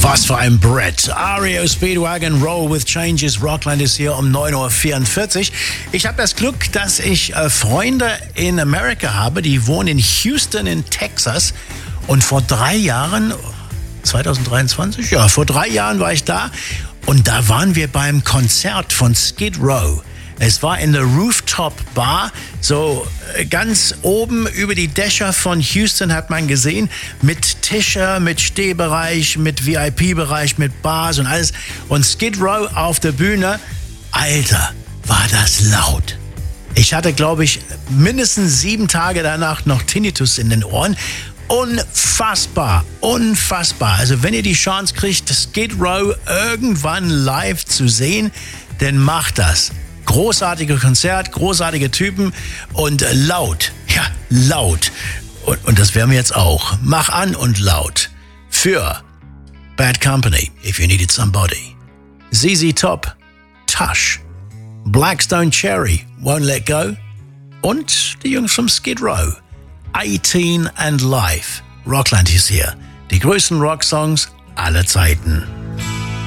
Was für ein Brett. REO Speedwagon Roll with Changes. Rockland ist hier um 9.44 Uhr. Ich habe das Glück, dass ich Freunde in Amerika habe, die wohnen in Houston in Texas. Und vor 3 Jahren, 2023? Ja, vor 3 Jahren war ich da. Und da waren wir beim Konzert von Skid Row. Es war in der Rooftop Bar, so ganz oben über die Dächer von Houston hat man gesehen, mit Tische, mit Stehbereich, mit VIP-Bereich, mit Bars und alles. Und Skid Row auf der Bühne, Alter, war das laut. Ich hatte, glaube ich, mindestens 7 Tage danach noch Tinnitus in den Ohren. Unfassbar, unfassbar. Also wenn ihr die Chance kriegt, Skid Row irgendwann live zu sehen, dann macht das. Großartiges Konzert, großartige Typen und laut. Ja, laut. Und das wären wir jetzt auch. Mach an und laut. Für Bad Company, If You Needed Somebody. ZZ Top, Tush. Blackstone Cherry, Won't Let Go. Und die Jungs vom Skid Row. 18 and Life. Rockland ist hier. Die größten Rocksongs aller Zeiten.